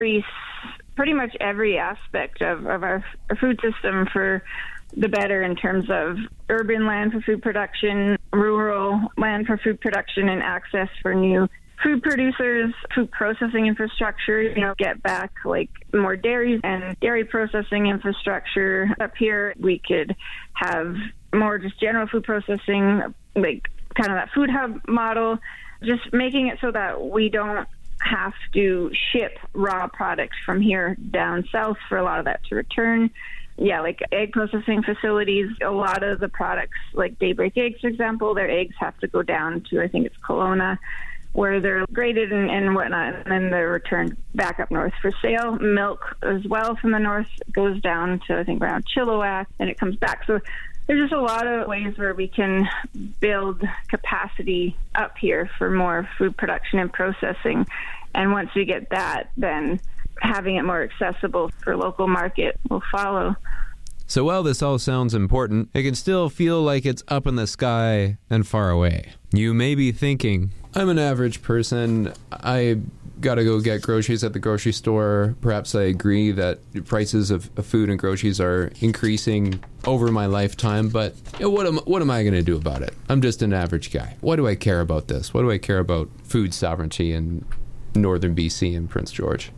increase pretty much every aspect of our food system for the better in terms of urban land for food production, rural land for food production, and access for new food producers, food processing infrastructure, get back like more dairies and dairy processing infrastructure. Up here, we could have more just general food processing, like kind of that food hub model, just making it so that we don't have to ship raw products from here down south for a lot of that to return. Yeah, like egg processing facilities, a lot of the products, like Daybreak Eggs, for example, their eggs have to go down to, I think it's Kelowna, where they're graded and whatnot, and then they're returned back up north for sale. Milk as well from the north goes down to, I think, around Chilliwack, and it comes back. So there's just a lot of ways where we can build capacity up here for more food production and processing. And once we get that, then having it more accessible for local market will follow. So while this all sounds important, it can still feel like it's up in the sky and far away. You may be thinking, I'm an average person. I gotta go get groceries at the grocery store. Perhaps I agree that the prices of food and groceries are increasing over my lifetime, but what am I going to do about it? I'm just an average guy. Why do I care about this? Why do I care about food sovereignty in northern BC and Prince George?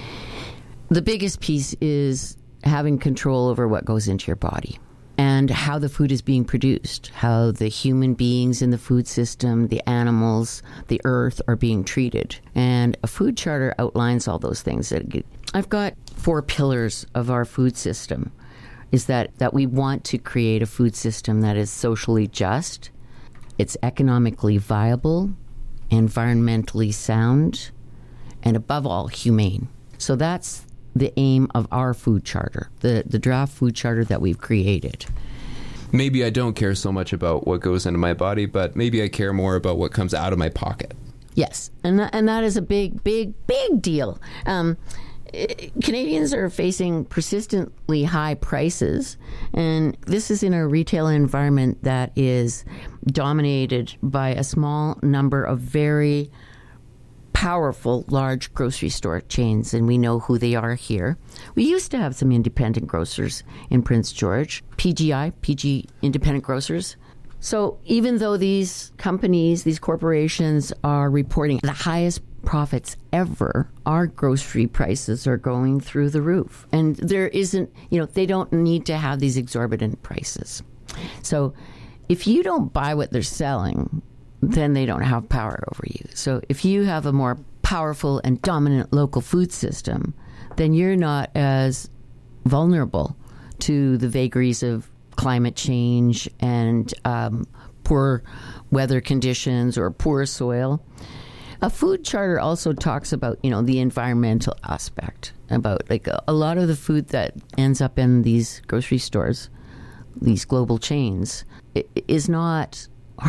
The biggest piece is having control over what goes into your body and how the food is being produced, how the human beings in the food system, the animals, the earth are being treated. And a food charter outlines all those things. I've got 4 pillars of our food system. Is that we want to create a food system that is socially just, it's economically viable, environmentally sound, and above all, humane. So that's the aim of our food charter, the draft food charter that we've created. Maybe I don't care so much about what goes into my body, but maybe I care more about what comes out of my pocket. Yes, and that is a big deal. Canadians are facing persistently high prices, and this is in a retail environment that is dominated by a small number of very powerful large grocery store chains, and we know who they are here. We used to have some independent grocers in Prince George, PG Independent Grocers. So even though these companies, these corporations are reporting the highest profits ever, our grocery prices are going through the roof. And there isn't, they don't need to have these exorbitant prices. So if you don't buy what they're selling, then they don't have power over you. So if you have a more powerful and dominant local food system, then you're not as vulnerable to the vagaries of climate change and poor weather conditions or poor soil. A food charter also talks about, the environmental aspect, about like a lot of the food that ends up in these grocery stores, these global chains, is not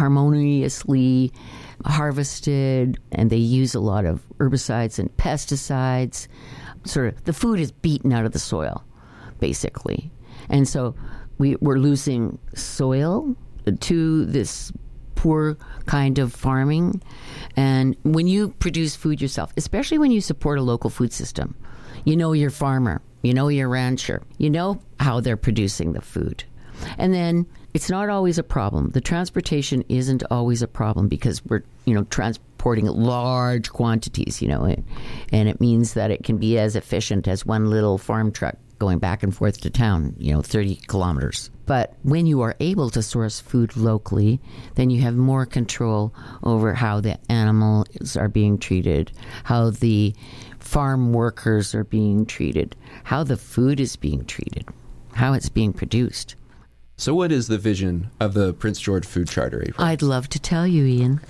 harmoniously harvested, and they use a lot of herbicides and pesticides. Sort of the food is beaten out of the soil, basically. And so we're losing soil to this poor kind of farming. And when you produce food yourself, especially when you support a local food system, you know your farmer, you know your rancher, you know how they're producing the food. And then it's not always a problem. The transportation isn't always a problem because we're, transporting large quantities, and it means that it can be as efficient as one little farm truck going back and forth to town, 30 kilometers. But when you are able to source food locally, then you have more control over how the animals are being treated, how the farm workers are being treated, how the food is being treated, how it's being produced. So what is the vision of the Prince George Food Charter, April? I'd love to tell you, Ian.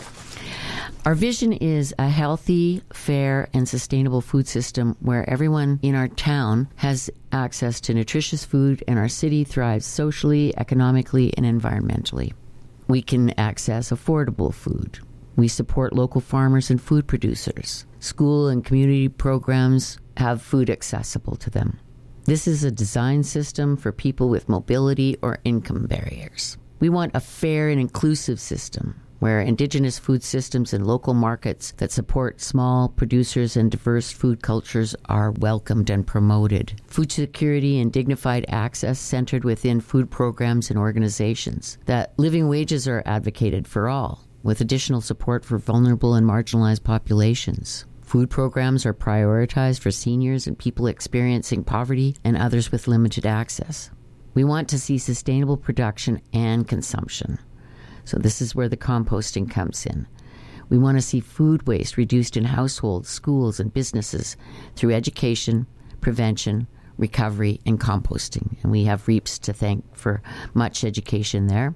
Our vision is a healthy, fair, and sustainable food system where everyone in our town has access to nutritious food and our city thrives socially, economically, and environmentally. We can access affordable food. We support local farmers and food producers. School and community programs have food accessible to them. This is a design system for people with mobility or income barriers. We want a fair and inclusive system where Indigenous food systems and local markets that support small producers and diverse food cultures are welcomed and promoted. Food security and dignified access centered within food programs and organizations. That living wages are advocated for all, with additional support for vulnerable and marginalized populations. Food programs are prioritized for seniors and people experiencing poverty and others with limited access. We want to see sustainable production and consumption. So this is where the composting comes in. We want to see food waste reduced in households, schools, and businesses through education, prevention, recovery, and composting. And we have REAPS to thank for much education there.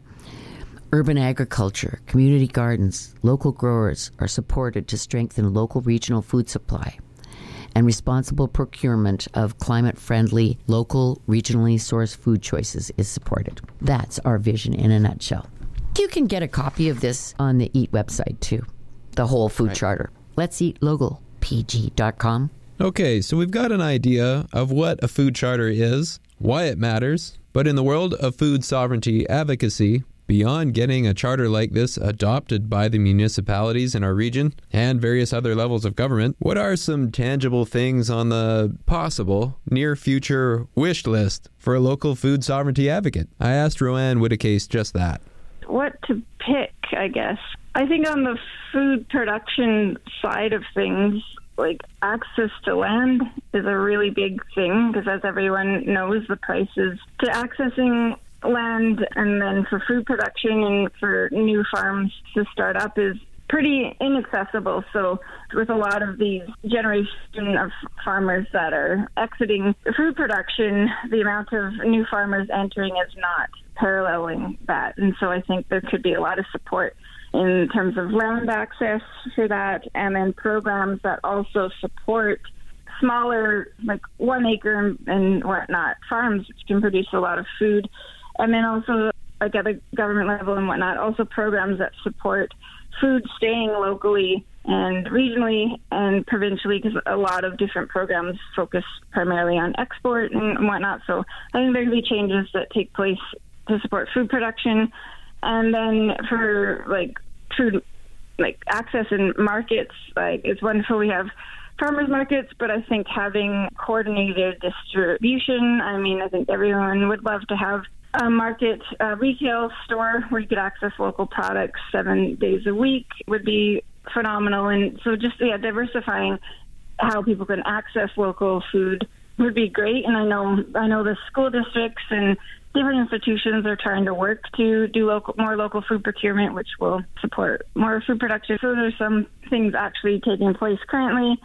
Urban agriculture, community gardens, local growers are supported to strengthen local regional food supply. And responsible procurement of climate-friendly, local, regionally sourced food choices is supported. That's our vision in a nutshell. You can get a copy of this on the EAT website, too. The whole food charter. Let's Eat Local.pg.com. Okay, so we've got an idea of what a food charter is, why it matters, but in the world of food sovereignty advocacy, beyond getting a charter like this adopted by the municipalities in our region and various other levels of government, what are some tangible things on the possible near-future wish list for a local food sovereignty advocate? I asked Roanne Whitacase just that. What to pick, I guess. I think on the food production side of things, like access to land is a really big thing because, as everyone knows, the prices to accessing land and then for food production and for new farms to start up is pretty inaccessible. So with a lot of these generation of farmers that are exiting food production, the amount of new farmers entering is not paralleling that. And so I think there could be a lot of support in terms of land access for that, and then programs that also support smaller, like 1 acre and whatnot, farms which can produce a lot of food. And then also, like at the government level and whatnot, also programs that support food staying locally and regionally and provincially, because a lot of different programs focus primarily on export and whatnot. So I think there could be changes that take place to support food production. And then for like food, like access in markets, like it's wonderful we have farmers markets, but I think having coordinated distribution, I mean, I think everyone would love to have a market retail store where you could access local products 7 days a week would be phenomenal. And so just diversifying how people can access local food would be great. And I know the school districts and different institutions are trying to work to do more local food procurement, which will support more food production. So there's some things actually taking place currently,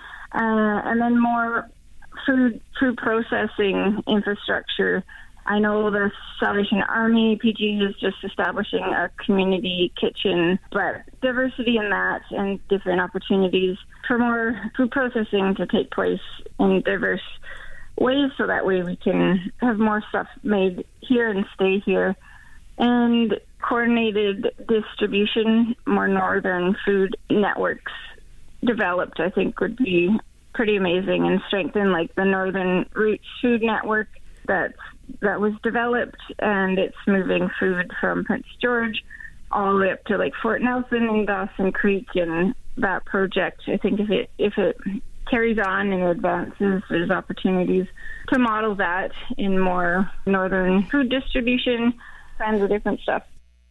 and then more food processing infrastructure. I know the Salvation Army, PG, is just establishing a community kitchen, but diversity in that and different opportunities for more food processing to take place in diverse ways, so that way we can have more stuff made here and stay here. And coordinated distribution, more northern food networks developed, I think would be pretty amazing, and strengthen like the Northern Roots Food Network that was developed, and it's moving food from Prince George all the way up to like Fort Nelson and Dawson Creek. And that project, I think if it carries on and advances, there's opportunities to model that in more northern food distribution, kinds of different stuff.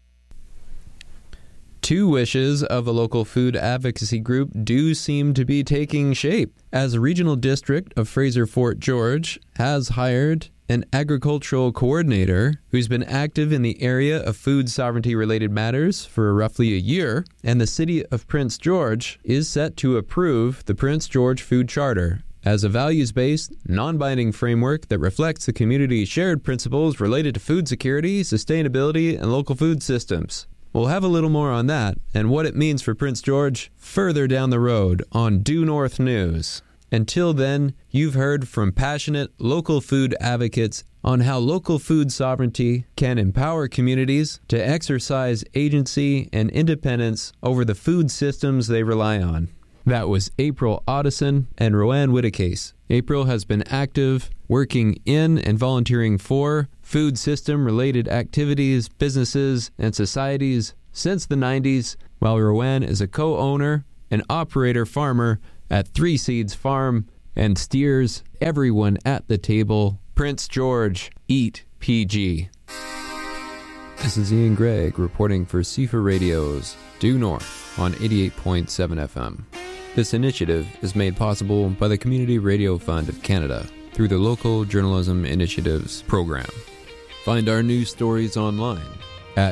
Two wishes of a local food advocacy group do seem to be taking shape, as a regional district of Fraser Fort George has hired an agricultural coordinator who's been active in the area of food sovereignty related matters for roughly a year, and the city of Prince George is set to approve the Prince George Food Charter as a values-based, non-binding framework that reflects the community's shared principles related to food security, sustainability, and local food systems. We'll have a little more on that and what it means for Prince George further down the road on Due North News. Until then, you've heard from passionate local food advocates on how local food sovereignty can empower communities to exercise agency and independence over the food systems they rely on. That was April Otteson and Roanne Whitacase. April has been active, working in and volunteering for food system-related activities, businesses, and societies since the 90s, while Rowan is a co-owner and operator farmer at Three Seeds Farm and steers everyone at the table. Prince George, eat PG. This is Ian Gregg reporting for CIFA Radio's Due North on 88.7 FM. This initiative is made possible by the Community Radio Fund of Canada through the Local Journalism Initiatives program. Find our news stories online at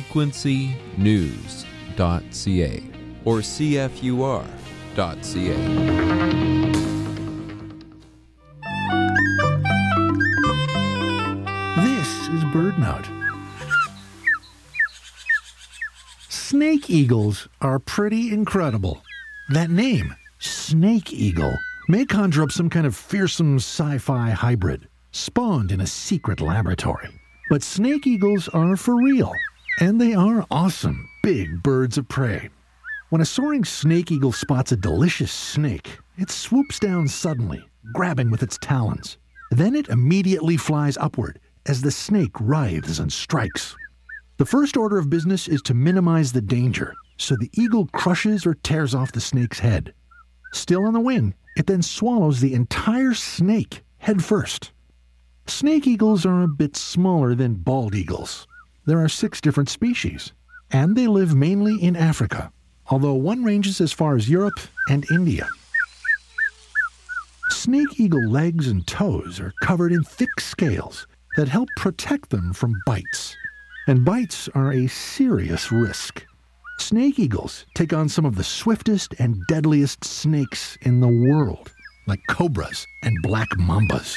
frequencynews.ca or cfur.ca. This is BirdNote. Snake eagles are pretty incredible. That name, Snake Eagle, may conjure up some kind of fearsome sci-fi hybrid, spawned in a secret laboratory. But snake eagles are for real, and they are awesome, big birds of prey. When a soaring snake eagle spots a delicious snake, it swoops down suddenly, grabbing with its talons. Then it immediately flies upward as the snake writhes and strikes. The first order of business is to minimize the danger, so the eagle crushes or tears off the snake's head. Still on the wing, it then swallows the entire snake head first. Snake eagles are a bit smaller than bald eagles. There are 6 different species, and they live mainly in Africa, although one ranges as far as Europe and India. Snake eagle legs and toes are covered in thick scales that help protect them from bites, and bites are a serious risk. Snake eagles take on some of the swiftest and deadliest snakes in the world, like cobras and black mambas.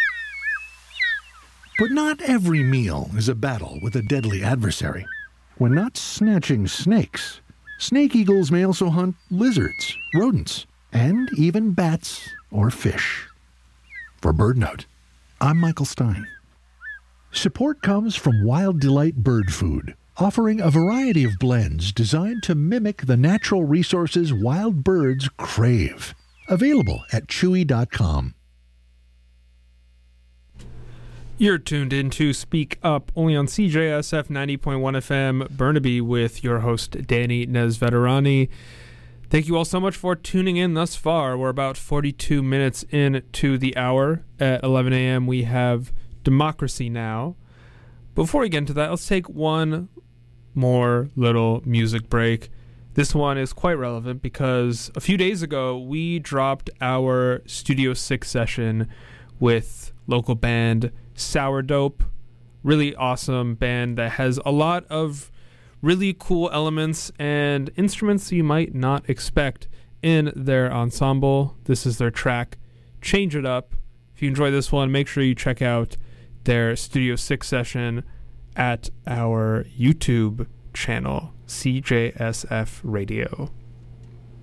But not every meal is a battle with a deadly adversary. When not snatching snakes, snake eagles may also hunt lizards, rodents, and even bats or fish. For BirdNote, I'm Michael Stein. Support comes from Wild Delight Bird Food, offering a variety of blends designed to mimic the natural resources wild birds crave. Available at chewy.com. You're tuned in to Speak Up, only on CJSF 90.1 FM, Burnaby, with your host, Danny Nesveterani. Thank you all so much for tuning in thus far. We're about 42 minutes into the hour. At 11 a.m., we have Democracy Now! Before we get into that, let's take one more little music break. This one is quite relevant because a few days ago, we dropped our Studio 6 session with local band Sourdope. Really awesome band that has a lot of really cool elements and instruments you might not expect in their ensemble. This is their track, Change It Up. If you enjoy this one, make sure you check out their Studio 6 session at our YouTube channel, CJSF Radio.